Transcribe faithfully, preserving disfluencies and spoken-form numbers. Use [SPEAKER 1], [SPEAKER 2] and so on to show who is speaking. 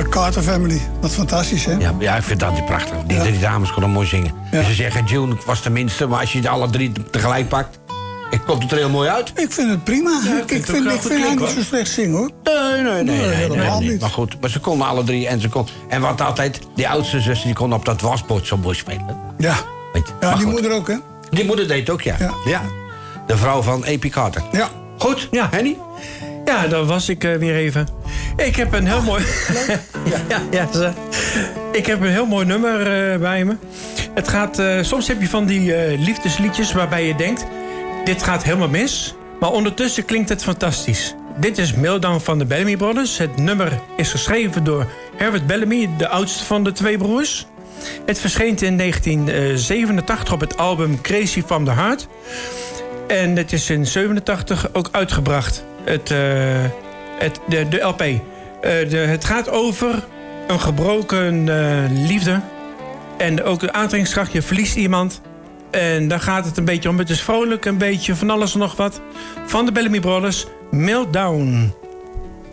[SPEAKER 1] Carter Family, wat fantastisch, hè?
[SPEAKER 2] Ja, ja, ik vind dat niet prachtig. Die
[SPEAKER 1] Ja.
[SPEAKER 2] drie dames konden mooi zingen.
[SPEAKER 1] Ja.
[SPEAKER 2] En ze zeggen, June was de minste, maar als je de alle drie tegelijk pakt... Ik komt het er heel mooi uit.
[SPEAKER 1] Ik vind het prima.
[SPEAKER 3] Ja, ik
[SPEAKER 1] ik
[SPEAKER 3] vind het
[SPEAKER 1] vind,
[SPEAKER 3] ook
[SPEAKER 1] ik
[SPEAKER 3] wel
[SPEAKER 1] vind haar
[SPEAKER 3] goed
[SPEAKER 1] niet zo slecht zingen, hoor.
[SPEAKER 2] Nee, nee, nee.
[SPEAKER 1] Nee,
[SPEAKER 2] nee, nee,
[SPEAKER 1] helemaal
[SPEAKER 2] nee.
[SPEAKER 1] niet.
[SPEAKER 2] Maar goed, maar ze konden alle drie en ze kon. En wat altijd, die oudste zus die kon op dat wasbord zo mooi spelen.
[SPEAKER 1] Ja,
[SPEAKER 2] Weet je.
[SPEAKER 1] ja
[SPEAKER 2] Maar
[SPEAKER 1] die
[SPEAKER 2] goed.
[SPEAKER 1] moeder ook, hè?
[SPEAKER 2] Die moeder deed ook, ja.
[SPEAKER 1] Ja.
[SPEAKER 2] ja. De vrouw van Epi Carter.
[SPEAKER 1] Ja.
[SPEAKER 2] Goed,
[SPEAKER 3] Ja.
[SPEAKER 2] Henny?
[SPEAKER 3] Ja, daar was ik uh, weer even. Ik heb een heel mooi... ja, ja, ze- ik heb een heel mooi nummer uh, bij me. Het gaat... Uh, soms heb je van die uh, liefdesliedjes waarbij je denkt... Dit gaat helemaal mis. Maar ondertussen klinkt het fantastisch. Dit is Meltdown van de Bellamy Brothers. Het nummer is geschreven door Herbert Bellamy, de oudste van de twee broers. Het verscheen in negentien zevenentachtig op het album Crazy from the Heart. En het is in zevenentachtig ook uitgebracht. Het, uh, het, de, de L P. Uh, de, het gaat over een gebroken uh, liefde. En ook de aantrekkingskracht. Je verliest iemand. En daar gaat het een beetje om. Het is vrolijk, een beetje van alles en nog wat. Van de Bellamy Brothers, Meltdown.